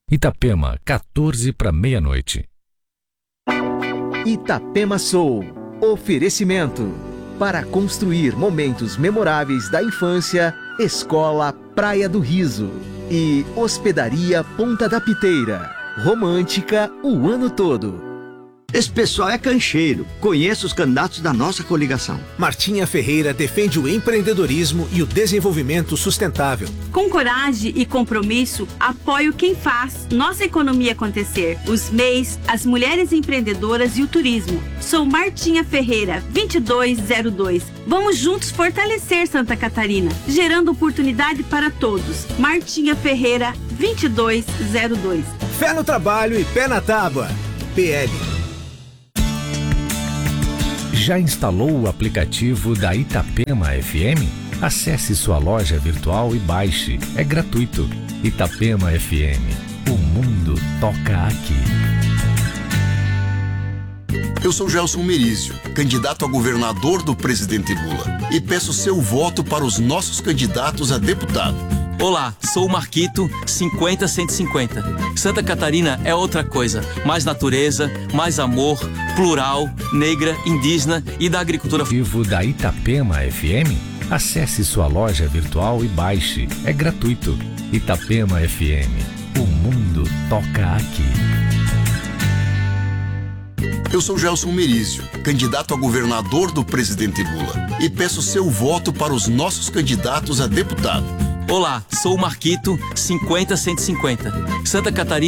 Itapema, 14 para meia-noite. Itapema Soul. Oferecimento. Para construir momentos memoráveis da infância, Escola Praia do Riso. E Hospedaria Ponta da Piteira. Romântica o ano todo. Esse pessoal é cancheiro. Conheço os candidatos da nossa coligação. Martinha Ferreira defende o empreendedorismo e o desenvolvimento sustentável. Com coragem e compromisso, apoio quem faz nossa economia acontecer. Os MEIs, as mulheres empreendedoras e o turismo. Sou Martinha Ferreira, 2202. Vamos juntos fortalecer Santa Catarina, gerando oportunidade para todos. Martinha Ferreira, 2202. Fé no trabalho e pé na tábua. PL. Já instalou o aplicativo da Itapema FM? Acesse sua loja virtual e baixe. É gratuito. Itapema FM. O mundo toca aqui. Eu sou Gelson Merizio, candidato a governador do presidente Lula, e peço seu voto para os nossos candidatos a deputado. Olá, sou o Marquito, 50-150. Santa Catarina é outra coisa. Mais natureza, mais amor, plural, negra, indígena e da agricultura. Vivo da Itapema FM? Acesse sua loja virtual e baixe. É gratuito. Itapema FM. O mundo toca aqui. Eu sou Gelson Merizio, candidato a governador do presidente Lula, e peço seu voto para os nossos candidatos a deputado. Olá, sou o Marquito, 50-150. Santa Catarina